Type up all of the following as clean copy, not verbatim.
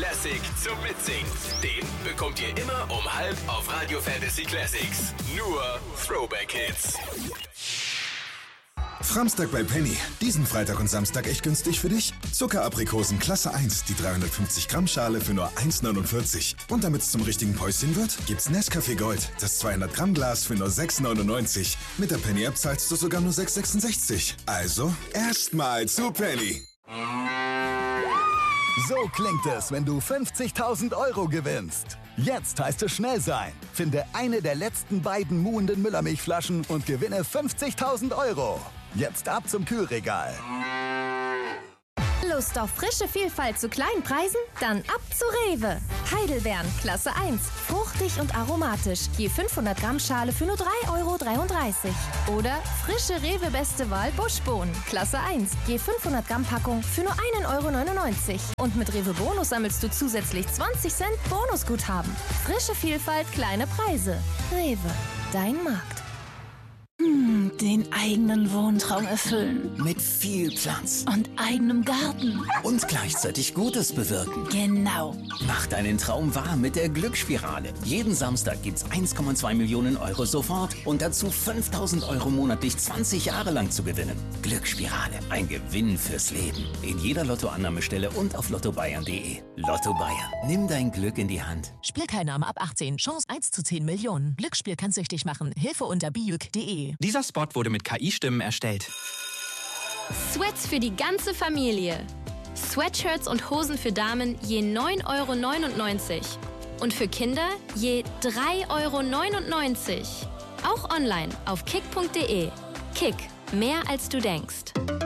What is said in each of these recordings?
Classic zum Mitsingen. Den bekommt ihr immer um 12 auf Radio Fantasy Classics. Nur Throwback Hits. Framstag bei Penny. Diesen Freitag und Samstag echt günstig für dich. Zuckeraprikosen Klasse 1, die 350 Gramm Schale für nur 1,49. Und damit es zum richtigen Päuschen wird, gibt's Nescafé Gold, das 200 Gramm Glas für nur 6,99. Mit der Penny App zahlst du sogar nur 6,66. Also erstmal zu Penny. So klingt es, wenn du 50.000 € gewinnst. Jetzt heißt es schnell sein. Finde eine der letzten beiden muhenden Müllermilchflaschen und gewinne 50.000 €. Jetzt ab zum Kühlregal. Lust auf frische Vielfalt zu kleinen Preisen? Dann ab zu Rewe. Heidelbeeren, Klasse 1. Fruchtig und aromatisch. Je 500 Gramm Schale für nur 3,33 €. Oder frische Rewe Beste Wahl Buschbohnen, Klasse 1. Je 500 Gramm Packung für nur 1,99 €. Und mit Rewe Bonus sammelst du zusätzlich 20 Cent Bonusguthaben. Frische Vielfalt, kleine Preise. Rewe, dein Markt. Den eigenen Wohntraum erfüllen. Mit viel Platz. Und eigenem Garten. Und gleichzeitig Gutes bewirken. Genau. Mach deinen Traum wahr mit der Glücksspirale. Jeden Samstag gibt's 1,2 Millionen € sofort und dazu 5.000 € monatlich 20 Jahre lang zu gewinnen. Glücksspirale. Ein Gewinn fürs Leben. In jeder Lottoannahmestelle und auf lottobayern.de. Lotto Bayern. Nimm dein Glück in die Hand. Spielteilnahme ab 18. Chance 1 zu 10 Millionen. Glücksspiel kann süchtig machen. Hilfe unter biuk.de. Dieser Spot wurde mit KI-Stimmen erstellt. Sweats für die ganze Familie. Sweatshirts und Hosen für Damen je 9,99 € und für Kinder je 3,99 €. Auch online auf kick.de. Kick, mehr als du denkst.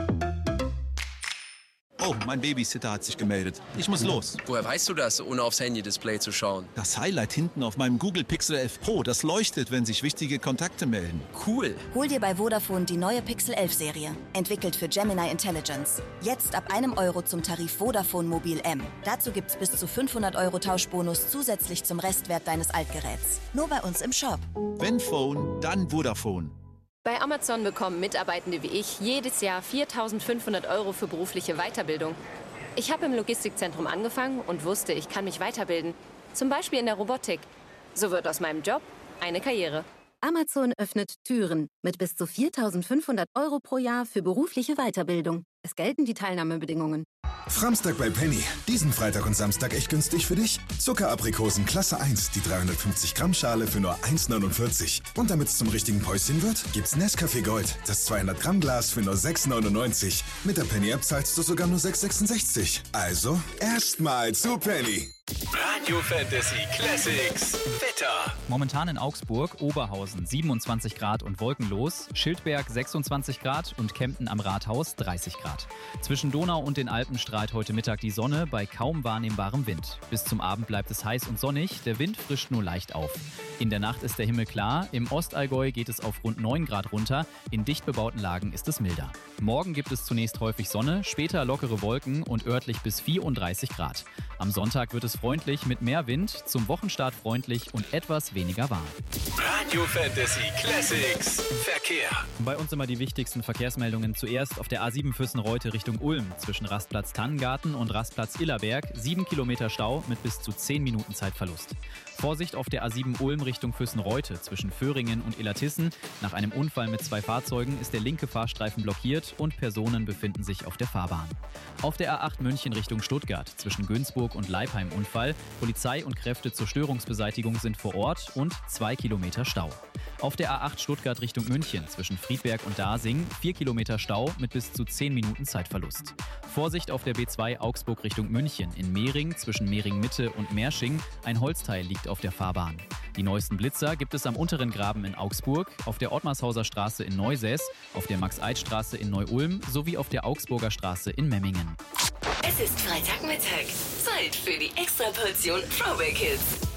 Oh, mein Babysitter hat sich gemeldet. Ich muss los. Woher weißt du das, ohne aufs Handy-Display zu schauen? Das Highlight hinten auf meinem Google Pixel 11 Pro, das leuchtet, wenn sich wichtige Kontakte melden. Cool. Hol dir bei Vodafone die neue Pixel 11-Serie. Entwickelt für Gemini Intelligence. Jetzt ab 1 € zum Tarif Vodafone Mobil M. Dazu gibt's bis zu 500 € Tauschbonus zusätzlich zum Restwert deines Altgeräts. Nur bei uns im Shop. Wenn Phone, dann Vodafone. Bei Amazon bekommen Mitarbeitende wie ich jedes Jahr 4.500 € für berufliche Weiterbildung. Ich habe im Logistikzentrum angefangen und wusste, ich kann mich weiterbilden. Zum Beispiel in der Robotik. So wird aus meinem Job eine Karriere. Amazon öffnet Türen mit bis zu 4.500 € pro Jahr für berufliche Weiterbildung. Es gelten die Teilnahmebedingungen. Framstag bei Penny. Diesen Freitag und Samstag echt günstig für dich. Zuckeraprikosen Klasse 1, die 350 Gramm Schale für nur 1,49. Und damit es zum richtigen Päuschen wird, gibt's Nescafé Gold, das 200 Gramm Glas für nur 6,99. Mit der Penny App zahlst du sogar nur 6,66. Also erstmal zu Penny. Radio Fantasy Classics. Wetter. Momentan in Augsburg, Oberhausen 27 Grad und wolkenlos, Schildberg 26 Grad und Kempten am Rathaus 30 Grad. Zwischen Donau und den Alpen strahlt heute Mittag die Sonne bei kaum wahrnehmbarem Wind. Bis zum Abend bleibt es heiß und sonnig, der Wind frischt nur leicht auf. In der Nacht ist der Himmel klar, im Ostallgäu geht es auf rund 9 Grad runter, in dicht bebauten Lagen ist es milder. Morgen gibt es zunächst häufig Sonne, später lockere Wolken und örtlich bis 34 Grad. Am Sonntag wird es freundlich mit mehr Wind, zum Wochenstart freundlich und etwas weniger warm. Radio Fantasy Classics. Verkehr. Bei uns immer die wichtigsten Verkehrsmeldungen. Zuerst auf der A7 Fürstenreute Richtung Ulm zwischen Rastplatz Tannengarten und Rastplatz Illerberg 7 Kilometer Stau mit bis zu 10 Minuten Zeitverlust. Vorsicht auf der A7 Ulm Richtung Fürstenreute zwischen Föhringen und Illertissen. Nach einem Unfall mit 2 Fahrzeugen ist der linke Fahrstreifen blockiert und Personen befinden sich auf der Fahrbahn. Auf der A8 München Richtung Stuttgart zwischen Günzburg und Leipheim Unfall. Polizei und Kräfte zur Störungsbeseitigung sind vor Ort und 2 Kilometer Stau. Auf der A8 Stuttgart Richtung München zwischen Friedberg und Dasing 4 Kilometer Stau mit bis zu 10 Minuten Zeitverlust. Vorsicht auf der B2 Augsburg Richtung München in Mehring zwischen Mehring-Mitte und Mersching. Ein Holzteil liegt auf der Fahrbahn. Die neuesten Blitzer gibt es am Unteren Graben in Augsburg, auf der Ottmarshauser Straße in Neusäß, auf der Max-Eid-Straße in Neu-Ulm sowie auf der Augsburger Straße in Memmingen. Es ist Freitagmittag. Zeit für die Extraportion Throwback Hits.